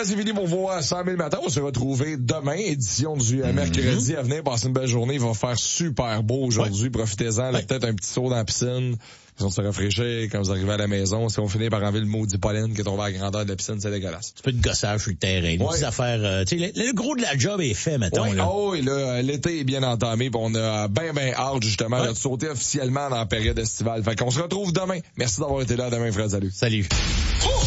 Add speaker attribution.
Speaker 1: temps, c'est fini pour voir 100 000 matins. On se retrouver demain, édition du mercredi à venir. Passez une belle journée. Il va faire super beau aujourd'hui. Profitez-en. Là, peut-être un petit saut dans la piscine. On se rafraîchit quand vous arrivez à la maison. Si on finit par enlever le maudit pollen qui est tombé à la grandeur de la piscine, c'est dégueulasse.
Speaker 2: Un peu de gossage sur le terrain. Des petites affaires, tu sais, le gros de la job est fait, mettons. Là.
Speaker 1: Oh, et là, l'été est bien entamé. Puis on a ben hâte, justement, de sauter officiellement dans la période estivale. Fait qu'on se retrouve demain. Merci d'avoir été là. Demain, Fred. Salut.
Speaker 2: Salut.